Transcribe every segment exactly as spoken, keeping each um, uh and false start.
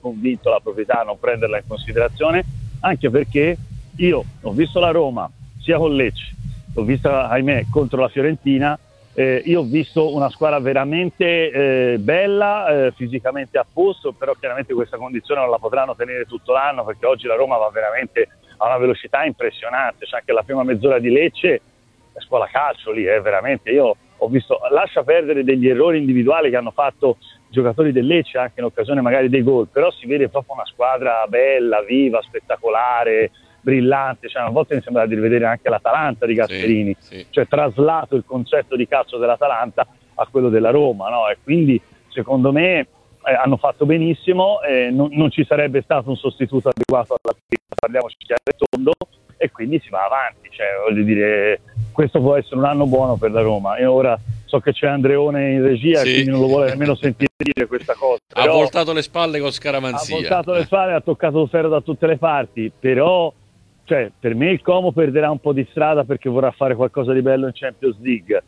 convinto la proprietà a non prenderla in considerazione, anche perché io ho visto la Roma sia con Lecce, l'ho vista ahimè contro la Fiorentina, eh, io ho visto una squadra veramente eh, bella, eh, fisicamente a posto, però chiaramente questa condizione non la potranno tenere tutto l'anno, perché oggi la Roma va veramente a una velocità impressionante, cioè anche la prima mezz'ora di Lecce è scuola calcio lì, eh, veramente. Io ho visto, lascia perdere degli errori individuali che hanno fatto i giocatori del Lecce anche in occasione magari dei gol, però si vede proprio una squadra bella, viva, spettacolare, brillante, cioè a volte mi sembra di rivedere anche l'Atalanta di Gasperini, sì, sì. Cioè traslato il concetto di calcio dell'Atalanta a quello della Roma, no? E quindi secondo me eh, hanno fatto benissimo, eh, non, non ci sarebbe stato un sostituto adeguato alla partita, parliamoci chiaro e tondo, e quindi si va avanti, cioè voglio dire, questo può essere un anno buono per la Roma. E ora so che c'è Andreone in regia, sì. quindi non lo vuole nemmeno sentire dire questa cosa. Ha voltato le spalle con Scaramanzia. Ha voltato le spalle, ha toccato il ferro da tutte le parti, però cioè, per me il Como perderà un po' di strada perché vorrà fare qualcosa di bello in Champions League.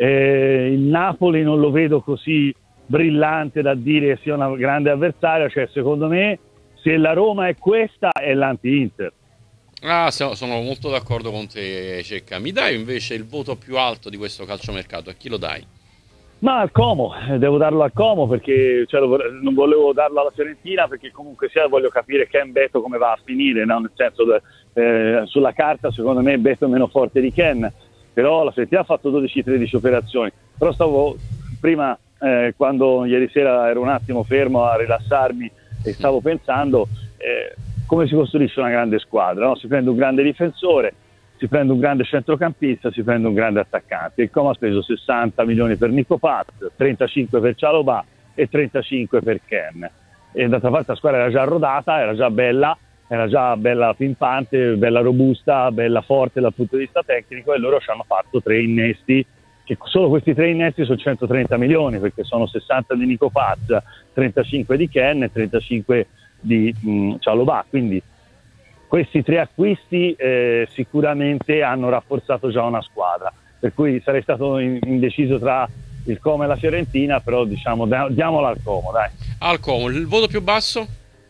Eh, il Napoli non lo vedo così brillante da dire che sia una grande avversaria, cioè secondo me se la Roma è questa è l'anti-Inter. Ah, sono molto d'accordo con te, Cecca. Mi dai invece il voto più alto di questo calciomercato? A chi lo dai? Ma al Como, devo darlo al Como perché cioè, non volevo darlo alla Fiorentina perché comunque sia voglio capire Ken Beto come va a finire, no? Nel senso eh, sulla carta secondo me Beto è meno forte di Ken, però la Fiorentina ha fatto dodici tredici operazioni, però stavo prima eh, quando ieri sera ero un attimo fermo a rilassarmi e stavo pensando eh, come si costruisce una grande squadra, no? Si prende un grande difensore, si prende un grande centrocampista, si prende un grande attaccante. Il Como ha speso sessanta milioni per Nico Paz, trentacinque per Cialobà e trentacinque per Ken. E d'altra parte la squadra era già rodata, era già bella, era già bella pimpante, bella robusta, bella forte dal punto di vista tecnico, e loro ci hanno fatto tre innesti, che solo questi tre innesti sono centotrenta milioni, perché sono sessanta di Nico Paz, trentacinque di Ken e trentacinque di mh, Cialobà, quindi questi tre acquisti eh, sicuramente hanno rafforzato già una squadra, per cui sarei stato in, indeciso tra il Como e la Fiorentina, però diciamo da, diamola al Como, dai. Al Como, il voto più basso?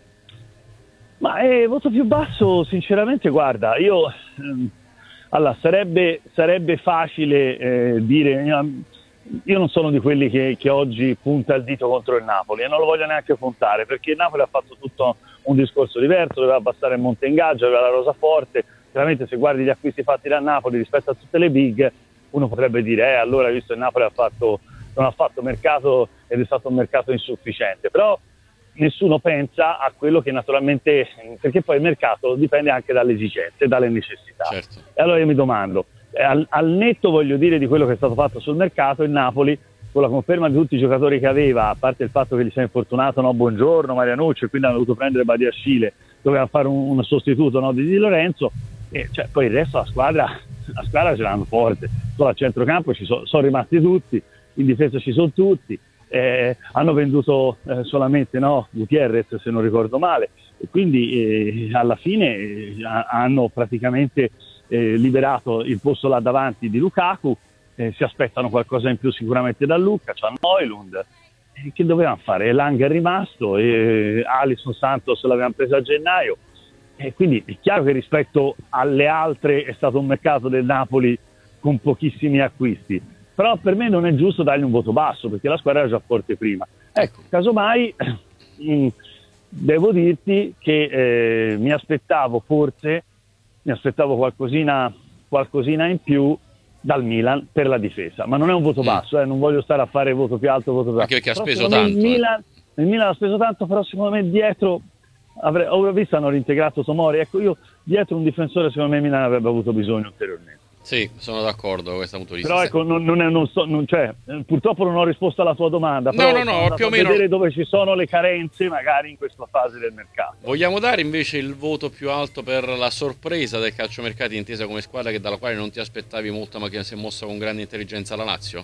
Ma il eh, voto più basso sinceramente guarda, io ehm, allora sarebbe, sarebbe facile eh, dire, io, io non sono di quelli che, che oggi punta il dito contro il Napoli e non lo voglio neanche puntare, perché il Napoli ha fatto tutto un discorso diverso, doveva abbassare il monte ingaggio, aveva la rosa forte, chiaramente se guardi gli acquisti fatti da Napoli rispetto a tutte le big, uno potrebbe dire eh allora visto il Napoli ha fatto, non ha fatto mercato ed è stato un mercato insufficiente, però nessuno pensa a quello che naturalmente, perché poi il mercato dipende anche dalle esigenze, dalle necessità. Certo. E allora io mi domando, al, al netto voglio dire di quello che è stato fatto sul mercato, il Napoli con la conferma di tutti i giocatori che aveva, a parte il fatto che gli si è infortunato no, Buongiorno, Marianucci, e quindi hanno dovuto prendere Badiashile, doveva fare un, un sostituto no, di Di Lorenzo, e cioè, poi il resto la squadra, la squadra ce l'hanno forte, solo a centrocampo ci so, sono rimasti tutti, in difesa ci sono tutti, eh, hanno venduto eh, solamente no, Gutierrez se non ricordo male, e quindi eh, alla fine eh, hanno praticamente eh, liberato il posto là davanti di Lukaku. Eh, si aspettano qualcosa in più sicuramente da Lucca, c'ha Neulund, eh, che dovevano fare? Lang è rimasto, e Alisson Santos l'avevano preso a gennaio, e quindi è chiaro che rispetto alle altre è stato un mercato del Napoli con pochissimi acquisti, però per me non è giusto dargli un voto basso perché la squadra era già forte prima. Ecco, casomai mh, devo dirti che eh, mi aspettavo forse mi aspettavo qualcosina, qualcosina in più dal Milan per la difesa, ma non è un voto basso, eh, non voglio stare a fare voto più alto, voto più alto. Anche perché ha però speso tanto. Il Milan, eh. il Milan ha speso tanto, però secondo me dietro avrei, ho visto hanno reintegrato Tomori, ecco io dietro un difensore secondo me Milan avrebbe avuto bisogno ulteriormente. Sì, sono d'accordo con questo punto di vista. Però ecco, non, non è, non so, non, cioè, purtroppo non ho risposto alla tua domanda, però no, no, no, più o meno vedere dove ci sono le carenze magari in questa fase del mercato. Vogliamo dare invece il voto più alto per la sorpresa del calciomercato, intesa come squadra che dalla quale non ti aspettavi molto ma che si è mossa con grande intelligenza, la Lazio?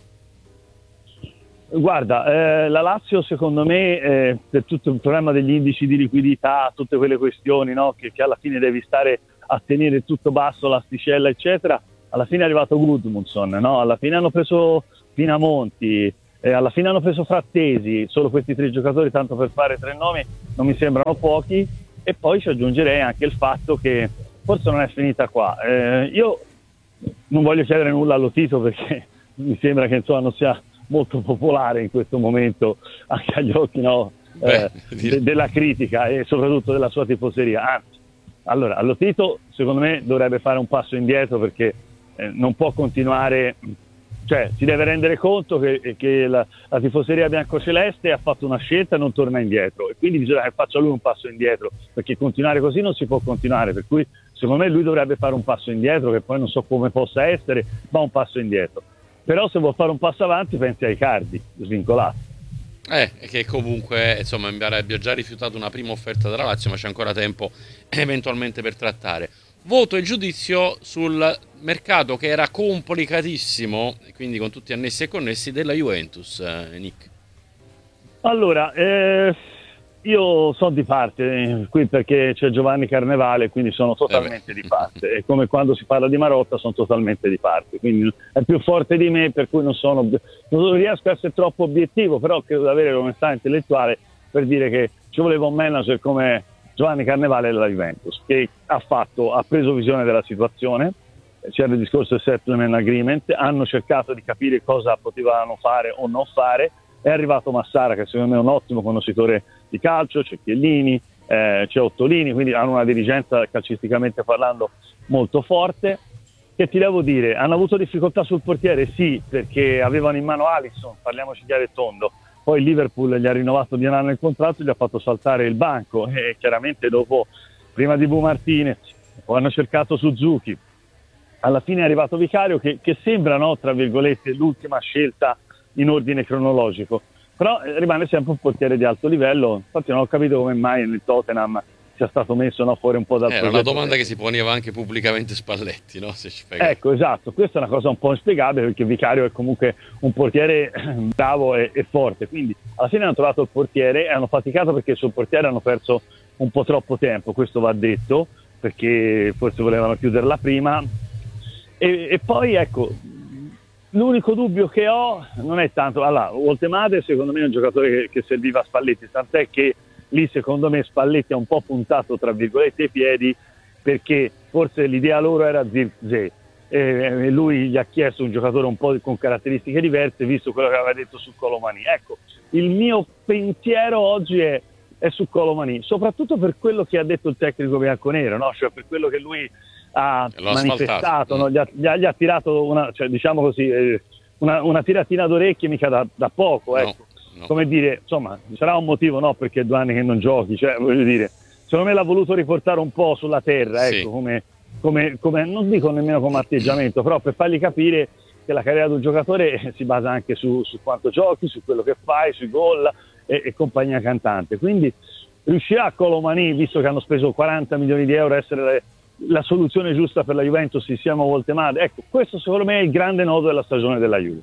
Guarda, eh, la Lazio secondo me eh, per tutto il problema degli indici di liquidità, tutte quelle questioni no, che, che alla fine devi stare a tenere tutto basso, l'asticella eccetera, alla fine è arrivato Gudmundsson, no? Alla fine hanno preso Pinamonti, Eh, alla fine hanno preso Frattesi, solo questi tre giocatori, tanto per fare tre nomi, non mi sembrano pochi. E poi ci aggiungerei anche il fatto che forse non è finita qua. Eh, io non voglio chiedere nulla allo Tito perché mi sembra che insomma non sia molto popolare in questo momento anche agli occhi, no, eh, de- della critica e soprattutto della sua tifoseria. Anzi, allora, allo Tito secondo me dovrebbe fare un passo indietro perché eh, non può continuare, cioè si deve rendere conto che, che la, la tifoseria biancoceleste ha fatto una scelta e non torna indietro, e quindi bisogna che faccia lui un passo indietro, perché continuare così non si può continuare, per cui secondo me lui dovrebbe fare un passo indietro, che poi non so come possa essere, ma un passo indietro. Però se vuol fare un passo avanti pensi ai Cardi svincolati. Eh, che comunque insomma abbia già rifiutato una prima offerta della Lazio, ma c'è ancora tempo eventualmente per trattare. Voto e giudizio sul mercato che era complicatissimo, quindi con tutti annessi e connessi, della Juventus, eh, Nick. Allora, eh, io sono di parte eh, qui perché c'è Giovanni Carnevale, quindi sono totalmente eh di parte. È come quando si parla di Marotta, sono totalmente di parte, quindi è più forte di me, per cui non sono, non riesco a essere troppo obiettivo, però credo di avere l'onestà intellettuale per dire che ci voleva un manager come Giovanni Carnevale della Juventus, che ha fatto, ha preso visione della situazione. C'era il discorso del settlement agreement, hanno cercato di capire cosa potevano fare o non fare. È arrivato Massara, che secondo me è un ottimo conoscitore di calcio, c'è Chiellini, eh, c'è Ottolini, quindi hanno una dirigenza calcisticamente parlando molto forte. Che ti devo dire, hanno avuto difficoltà sul portiere? Sì, perché avevano in mano Alisson, parliamoci chiaro e tondo. Poi il Liverpool gli ha rinnovato di un anno il contratto e gli ha fatto saltare il banco, e chiaramente dopo, prima di Bu Martinez, poi hanno cercato Suzuki, alla fine è arrivato Vicario che, che sembra, no, tra virgolette, l'ultima scelta in ordine cronologico, però rimane sempre un portiere di alto livello. Infatti non ho capito come mai nel Tottenham sia stato messo, no, fuori un po' dal Era progetto. una domanda che si poneva anche pubblicamente Spalletti, no? Se ci fai Ecco, esatto, questa è una cosa un po' inspiegabile perché Vicario è comunque un portiere bravo e, e forte, quindi alla fine hanno trovato il portiere e hanno faticato perché sul portiere hanno perso un po' troppo tempo, questo va detto, perché forse volevano chiuderla prima. E, e poi ecco, l'unico dubbio che ho non è tanto, allora, Woltemade secondo me è un giocatore che, che serviva a Spalletti, tant'è che lì secondo me Spalletti ha un po' puntato tra virgolette i piedi, perché forse l'idea loro era Zirkzee e lui gli ha chiesto un giocatore un po' con caratteristiche diverse, visto quello che aveva detto su Colomani. Ecco, il mio pensiero oggi è, è su Colomani, soprattutto per quello che ha detto il tecnico bianconero, no? Cioè per quello che lui ha manifestato, no? gli, ha, gli, ha, gli ha tirato una, cioè, diciamo così, eh, una, una tiratina d'orecchie mica da, da poco, ecco. No. No. Come dire, insomma, sarà un motivo, no, perché è due anni che non giochi, cioè voglio dire, secondo me l'ha voluto riportare un po' sulla terra, ecco, sì. come, come, come, non dico nemmeno come atteggiamento, però per fargli capire che la carriera di un giocatore si basa anche su, su quanto giochi, su quello che fai, sui gol e, e compagnia cantante. Quindi riuscirà Colomani, visto che hanno speso quaranta milioni di euro, a essere la, la soluzione giusta per la Juventus insieme a Woltemade? Ecco, questo secondo me è il grande nodo della stagione della Juve.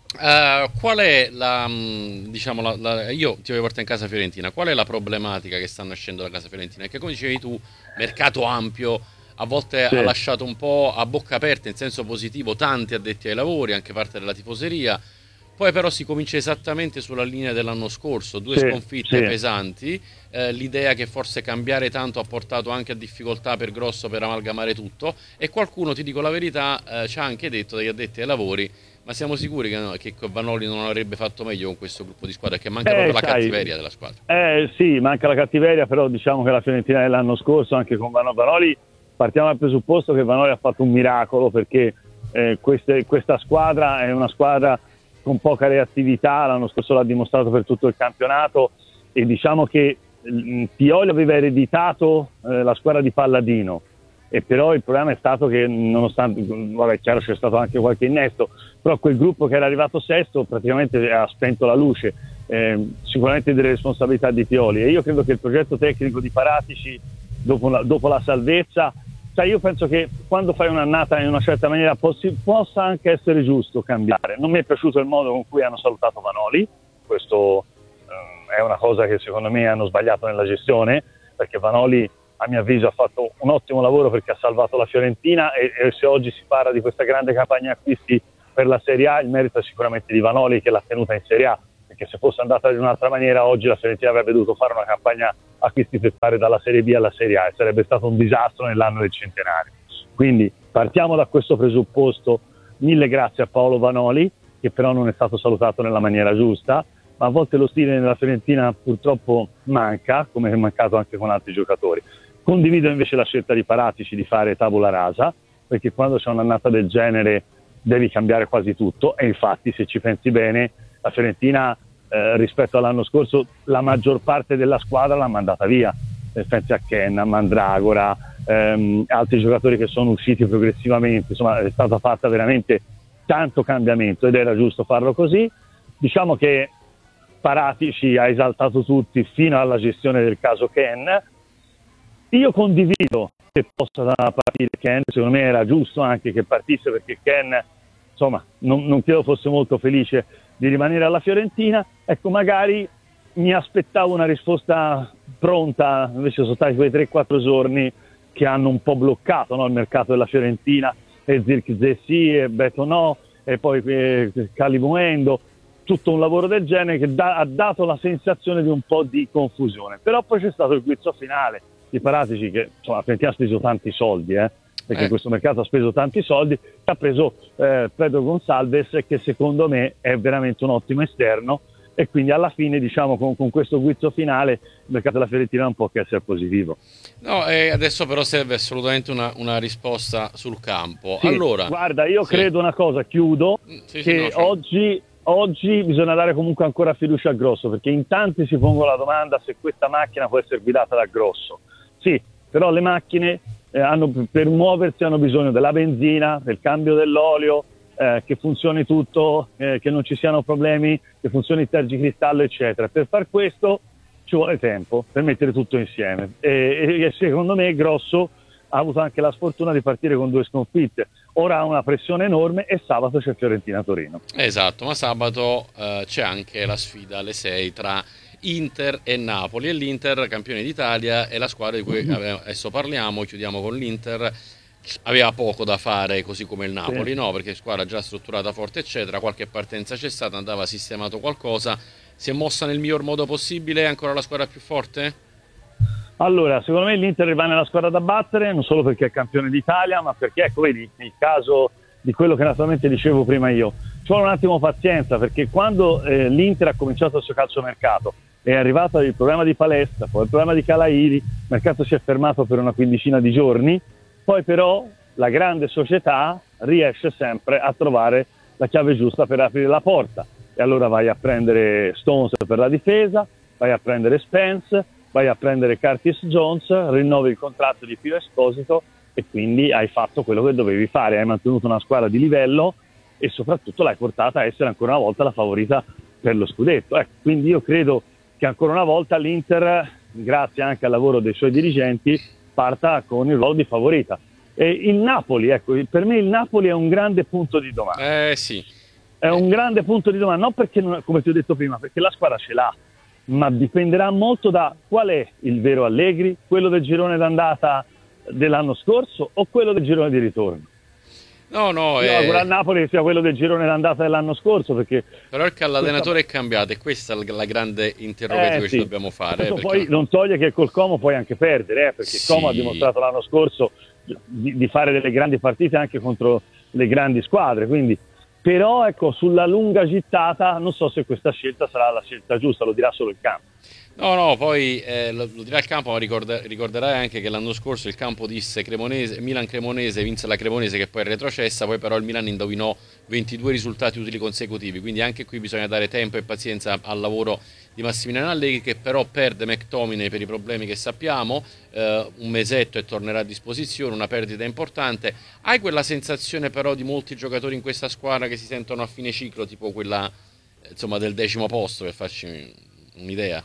Uh, qual è la, diciamo, la, la, io ti voglio portare in casa Fiorentina, qual è la problematica che sta nascendo da casa Fiorentina? Che come dicevi tu, mercato ampio, a volte sì. ha lasciato un po' a bocca aperta in senso positivo tanti addetti ai lavori, anche parte della tifoseria, poi però si comincia esattamente sulla linea dell'anno scorso, due sì, sconfitte sì. pesanti, eh, l'idea che forse cambiare tanto ha portato anche a difficoltà per Grosso per amalgamare tutto, e qualcuno, ti dico la verità, eh, ci ha anche detto dagli addetti ai lavori: ma siamo sicuri che, no, che Vanoli non avrebbe fatto meglio con questo gruppo di squadra, che manca eh, proprio la sai, cattiveria della squadra? Eh sì, manca la cattiveria, però diciamo che la Fiorentina dell'anno scorso, anche con Vanoli, partiamo dal presupposto che Vanoli ha fatto un miracolo, perché eh, queste, questa squadra è una squadra con poca reattività, l'anno scorso l'ha dimostrato per tutto il campionato, e diciamo che mh, Pioli aveva ereditato eh, la squadra di Palladino, e però il problema è stato che, nonostante, vabbè, chiaro, c'è stato anche qualche innesto, però quel gruppo che era arrivato sesto praticamente ha spento la luce, eh, sicuramente delle responsabilità di Pioli, e io credo che il progetto tecnico di Paratici dopo la, dopo la salvezza, cioè io penso che quando fai un'annata in una certa maniera possi, possa anche essere giusto cambiare. Non mi è piaciuto il modo con cui hanno salutato Vanoli, questo eh, è una cosa che secondo me hanno sbagliato nella gestione, perché Vanoli a mio avviso ha fatto un ottimo lavoro perché ha salvato la Fiorentina, e, e se oggi si parla di questa grande campagna acquisti per la Serie A il merito è sicuramente di Vanoli, che l'ha tenuta in Serie A, perché se fosse andata in un'altra maniera oggi la Fiorentina avrebbe dovuto fare una campagna acquisti per fare dalla Serie B alla Serie A e sarebbe stato un disastro nell'anno del centenario. Quindi partiamo da questo presupposto. Mille grazie a Paolo Vanoli, che però non è stato salutato nella maniera giusta, ma a volte lo stile nella Fiorentina purtroppo manca, come è mancato anche con altri giocatori. Condivido invece la scelta di Paratici di fare tabula rasa, perché quando c'è un'annata del genere devi cambiare quasi tutto, e infatti se ci pensi bene la Fiorentina eh, rispetto all'anno scorso la maggior parte della squadra l'ha mandata via, eh, pensi a Ken, a Mandragora, ehm, altri giocatori che sono usciti progressivamente, insomma è stata fatta veramente tanto cambiamento ed era giusto farlo così. Diciamo che Paratici ha esaltato tutti fino alla gestione del caso Ken. Io condivido che possa partire Ken, secondo me era giusto anche che partisse, perché Ken insomma non, non credo fosse molto felice di rimanere alla Fiorentina. Ecco, magari mi aspettavo una risposta pronta, invece sono stati quei tre quattro giorni che hanno un po' bloccato, no, il mercato della Fiorentina, e Zirkzee sì, e Beto no, e poi eh, Calimuendo, tutto un lavoro del genere che da, ha dato la sensazione di un po' di confusione. Però poi c'è stato il guizzo finale di Paratici, che insomma la Fiorentina ha speso tanti soldi, eh, perché eh. questo mercato ha speso tanti soldi, ha preso eh, Pedro Gonçalves, che secondo me è veramente un ottimo esterno, e quindi alla fine diciamo con, con questo guizzo finale il mercato della Fiorentina non può che essere positivo. No, eh, adesso però serve assolutamente una, una risposta sul campo. Sì, allora, guarda, io sì. credo una cosa, chiudo, sì, che sì, no, cioè... oggi, oggi bisogna dare comunque ancora fiducia a Grosso, perché in tanti si pongono la domanda se questa macchina può essere guidata da Grosso. Sì, però le macchine eh, hanno, per muoversi hanno bisogno della benzina, del cambio dell'olio, eh, che funzioni tutto, eh, che non ci siano problemi, che funzioni il tergicristallo, eccetera. Per far questo ci vuole tempo, per mettere tutto insieme. E, e secondo me Grosso ha avuto anche la sfortuna di partire con due sconfitte. Ora ha una pressione enorme e sabato c'è Fiorentina-Torino. Esatto, ma sabato eh, c'è anche la sfida alle sei tra Inter e Napoli, e l'Inter, campione d'Italia, è la squadra di cui adesso parliamo. Chiudiamo con l'Inter. Aveva poco da fare, così come il Napoli, sì. No, perché squadra già strutturata, forte, eccetera. Qualche partenza c'è stata, andava sistemato qualcosa. Si è mossa nel miglior modo possibile? È ancora la squadra più forte? Allora, secondo me l'Inter rimane la squadra da battere, non solo perché è campione d'Italia, ma perché, ecco, vedi, il caso di quello che naturalmente dicevo prima io, ci vuole un attimo pazienza, perché quando eh, l'Inter ha cominciato il suo calciomercato è arrivato il problema di Palestra, poi il problema di Calairi, il mercato si è fermato per una quindicina di giorni, poi però la grande società riesce sempre a trovare la chiave giusta per aprire la porta, e allora vai a prendere Stones per la difesa, vai a prendere Spence, vai a prendere Curtis Jones, rinnovi il contratto di Pio Esposito, e quindi hai fatto quello che dovevi fare, hai mantenuto una squadra di livello e soprattutto l'hai portata a essere ancora una volta la favorita per lo scudetto. Ecco, quindi io credo che ancora una volta l'Inter, grazie anche al lavoro dei suoi dirigenti, parta con il ruolo di favorita. E il Napoli, ecco, per me il Napoli è un grande punto di domanda. Eh sì. È un grande punto di domanda, non perché, non, come ti ho detto prima, perché la squadra ce l'ha, ma dipenderà molto da qual è il vero Allegri, quello del girone d'andata dell'anno scorso o quello del girone di ritorno. No, no, io è... auguro al Napoli che sia quello del girone d'andata dell'anno scorso, perché però il l'allenatore questa... è cambiato, e questa è la grande interrogativa eh, che sì. ci dobbiamo fare. Eh, perché... Poi non toglie che col Como puoi anche perdere, eh, perché sì. Como ha dimostrato l'anno scorso di, di fare delle grandi partite anche contro le grandi squadre, quindi però ecco, sulla lunga gittata non so se questa scelta sarà la scelta giusta, lo dirà solo il campo. No, no, poi eh, lo, lo dirà il campo, ma ricorda, ricorderai anche che l'anno scorso il campo disse Cremonese, Milan-Cremonese, vinse la Cremonese che poi è retrocessa, poi però il Milan indovinò ventidue risultati utili consecutivi, quindi anche qui bisogna dare tempo e pazienza al lavoro di Massimiliano Allegri, che però perde McTominay per i problemi che sappiamo, eh, un mesetto e tornerà a disposizione, una perdita importante. Hai quella sensazione però di molti giocatori in questa squadra che si sentono a fine ciclo, tipo quella insomma del decimo posto, per farci un'idea?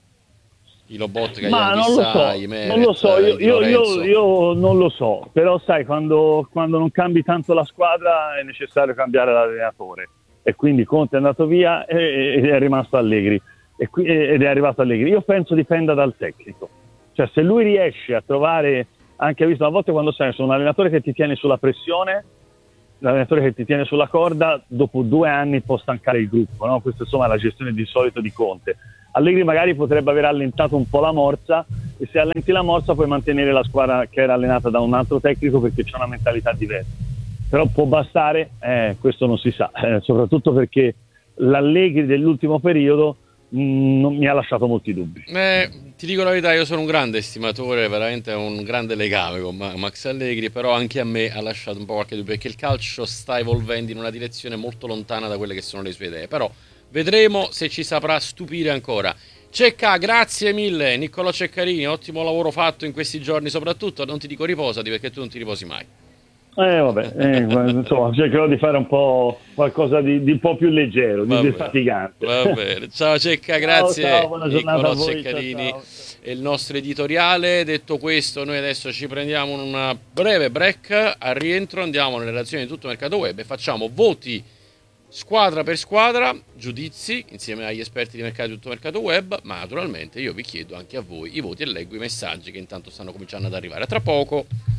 I Lobotka, ma non lo so, Meret, non lo so, io, io, io, io non lo so, però sai, quando, quando non cambi tanto la squadra è necessario cambiare l'allenatore, e quindi Conte è andato via ed è rimasto Allegri, e qui, ed è arrivato Allegri. Io penso dipenda dal tecnico, cioè se lui riesce a trovare, anche visto a volte quando sei su un allenatore che ti tiene sulla pressione, l'allenatore che ti tiene sulla corda dopo due anni può stancare il gruppo, no? Questa insomma è la gestione di solito di Conte. Allegri magari potrebbe aver allentato un po' la morsa, e se allenti la morsa puoi mantenere la squadra che era allenata da un altro tecnico perché c'è una mentalità diversa. Però può bastare, eh, questo non si sa, eh, soprattutto perché l'Allegri dell'ultimo periodo mh, non mi ha lasciato molti dubbi. Eh, ti dico la verità, io sono un grande estimatore, veramente un grande legame con Max Allegri, però anche a me ha lasciato un po' qualche dubbio, perché il calcio sta evolvendo in una direzione molto lontana da quelle che sono le sue idee, però vedremo se ci saprà stupire ancora. Cecca, grazie mille, Niccolò Ceccarini, ottimo lavoro fatto in questi giorni, soprattutto non ti dico riposati perché tu non ti riposi mai. Eh vabbè, eh, insomma cercherò di fare un po' qualcosa di, di un po' più leggero, Va di bene, defatigante. Va bene, ciao Cecca, grazie. Ciao, ciao, buona giornata Niccolò a voi, Ceccarini ciao, ciao. è il nostro editoriale. Detto questo, noi adesso ci prendiamo un breve break, al rientro andiamo nelle relazioni di tutto mercato web e facciamo voti squadra per squadra, giudizi insieme agli esperti di mercato di tutto mercato web, ma naturalmente io vi chiedo anche a voi i voti e leggo i messaggi che intanto stanno cominciando ad arrivare. A tra poco.